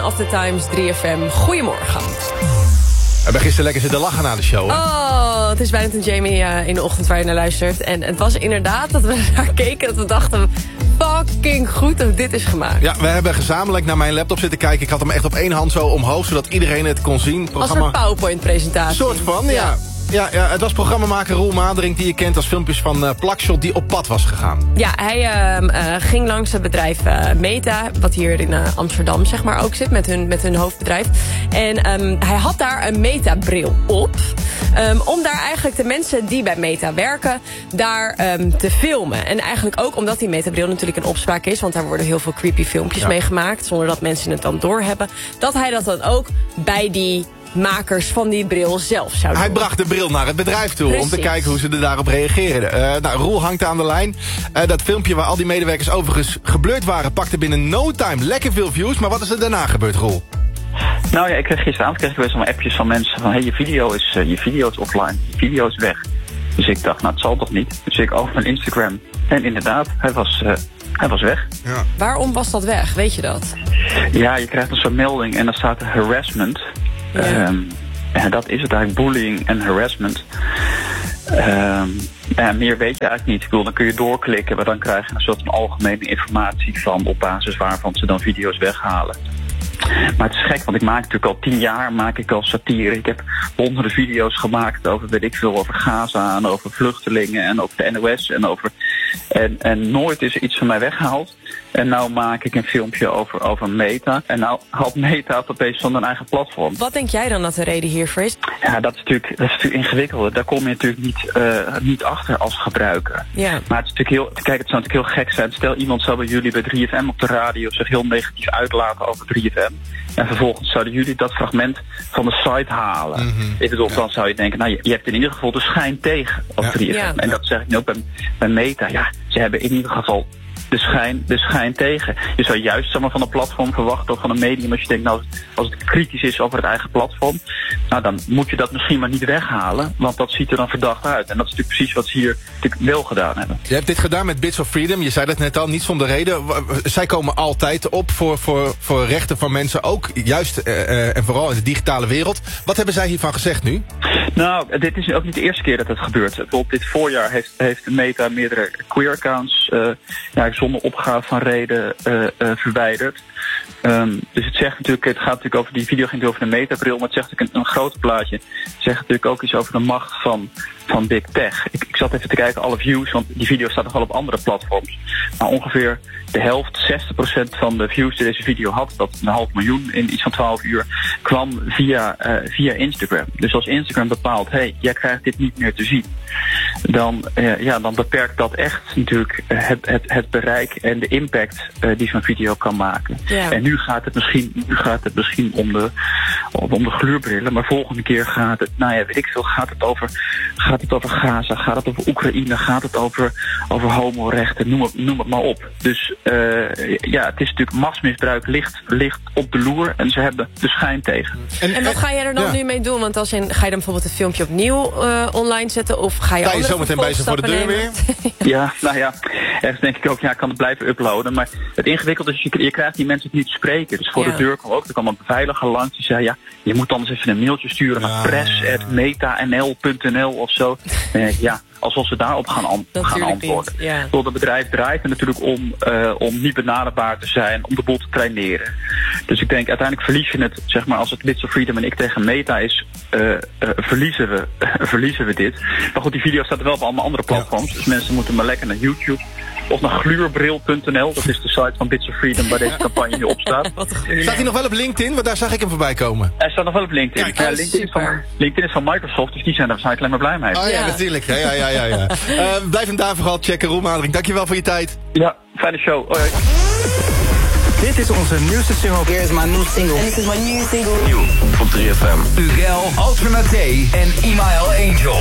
of the Times, 3FM. Goedemorgen. We hebben gisteren lekker zitten lachen na de show. Hè? Oh, het is bijna een Jamie in de ochtend waar je naar luistert. En het was inderdaad dat we naar keken, dat we dachten, fucking goed dat dit is gemaakt. Ja, we hebben gezamenlijk naar mijn laptop zitten kijken. Ik had hem echt op één hand zo omhoog, zodat iedereen het kon zien. Als een PowerPoint-presentatie. Soort van, ja. Ja, het was programmamaker Roel Madering, die je kent als filmpjes van Plakshot, die op pad was gegaan. Ja, hij ging langs het bedrijf Meta, wat hier in Amsterdam zeg maar ook zit, met hun hoofdbedrijf. En hij had daar een Meta-bril op, om daar eigenlijk de mensen die bij Meta werken, daar te filmen. En eigenlijk ook omdat die Meta-bril natuurlijk een opspraak is, want daar worden heel veel creepy filmpjes mee gemaakt, zonder dat mensen het dan doorhebben, dat hij dat dan ook bij die makers van die bril zelf zou doen. Hij bracht de bril naar het bedrijf toe. Precies. Om te kijken hoe ze er daarop reageerden. Roel hangt aan de lijn. Dat filmpje waar al die medewerkers overigens geblurred waren, pakte binnen no time lekker veel views. Maar wat is er daarna gebeurd, Roel? Nou ja, ik kreeg gisteravond best wel appjes van mensen van, hey, je video is offline, je video is weg. Dus ik dacht, nou het zal toch niet. Dus ik open mijn Instagram en inderdaad, hij was weg. Ja. Waarom was dat weg? Weet je dat? Ja, je krijgt een soort melding en dan staat er harassment. Ja. En dat is het eigenlijk, bullying en harassment. Meer weet je eigenlijk niet. Ik bedoel, dan kun je doorklikken, maar dan krijg je een soort van algemene informatie van, op basis waarvan ze dan video's weghalen. Maar het is gek, want ik maak natuurlijk al 10 jaar al satire. Ik heb honderden video's gemaakt over, weet ik veel, over Gaza en over vluchtelingen en over de NOS en over. En nooit is er iets van mij weggehaald. En nou maak ik een filmpje over Meta. En nou had Meta het opeens van een eigen platform. Wat denk jij dan dat de reden hiervoor is? Ja, dat is natuurlijk ingewikkeld. Daar kom je natuurlijk niet achter als gebruiker. Ja. Maar het is natuurlijk het zou natuurlijk heel gek zijn. Stel, iemand zou bij jullie bij 3FM op de radio zich heel negatief uitlaten over 3FM. En vervolgens zouden jullie dat fragment van de site halen. Mm-hmm. Ik bedoel, dan zou je denken, nou, je hebt in ieder geval de schijn tegen op 3FM. Ja. En dat zeg ik nu ook bij Meta. Ja, ze hebben in ieder geval de schijn tegen. Je zou juist van een platform verwachten of van een medium, als je denkt, nou, als het kritisch is over het eigen platform, nou, dan moet je dat misschien maar niet weghalen, want dat ziet er dan verdacht uit. En dat is natuurlijk precies wat ze hier natuurlijk wel gedaan hebben. Je hebt dit gedaan met Bits of Freedom, je zei dat net al, niet zonder reden. Zij komen altijd op voor rechten van mensen, ook juist en vooral in de digitale wereld. Wat hebben zij hiervan gezegd nu? Nou, dit is ook niet de eerste keer dat het gebeurt. Bijvoorbeeld dit voorjaar heeft Meta meerdere queer accounts zonder opgave van reden verwijderd. Dus het gaat natuurlijk over die video, ging over de Meta-bril, maar het zegt natuurlijk een groter plaatje. Het zegt natuurlijk ook iets over de macht van Big Tech. Ik zat even te kijken, alle views, want die video staat nog wel op andere platforms. Maar ongeveer de helft, 60% van de views die deze video had, dat 500.000 in iets van 12 uur, kwam via Instagram. Dus als Instagram bepaalt, hey, jij krijgt dit niet meer te zien, dan beperkt dat echt natuurlijk het bereik en de impact die zo'n video kan maken. Ja. En nu gaat het misschien om de gluurbrillen, maar volgende keer gaat het, nou ja, weet ik veel, gaat het over Gaza, gaat het over Oekraïne, gaat het over homorechten, noem het maar op. Dus het is natuurlijk, machtsmisbruik ligt op de loer en ze hebben de schijn tegen. En wat ga je er dan nu mee doen? Want ga je dan bijvoorbeeld het filmpje opnieuw online zetten, of ga je zometeen bij ze voor de deur weer? Ja, nou ja, ergens denk ik ook, ja, ik kan het blijven uploaden, maar het ingewikkelde is, je krijgt die mensen niet te spreken. Dus voor de deur kwam een beveiliger langs die zei, ja, je moet anders even een mailtje sturen naar press@metanl.nl of zo. Ja, alsof ze daarop gaan antwoorden. Ja. Tot het bedrijf draait er natuurlijk om niet benaderbaar te zijn, om de boel te traineren. Dus ik denk, uiteindelijk verlies je het, zeg maar, als het Bits of Freedom en ik tegen Meta is, verliezen we dit. Maar goed, die video staat er wel op allemaal andere platforms, dus mensen moeten maar lekker naar YouTube of naar gluurbril.nl. Dat is de site van Bits of Freedom waar deze campagne nu op staat. Staat hij nog wel op LinkedIn? Want daar zag ik hem voorbij komen. Hij staat nog wel op LinkedIn. Ja, LinkedIn is van Microsoft, dus die zijn er waarschijnlijk alleen maar blij mee. Oh ja, natuurlijk. Ja. Blijf hem daar vooral checken, Roel Madering. Dankjewel voor je tijd. Ja, fijne show. Hoi. Dit is onze nieuwste single. Here is my new single. And this is my new single. Nieuw op 3FM. Ugel, Alternate en Email Angel.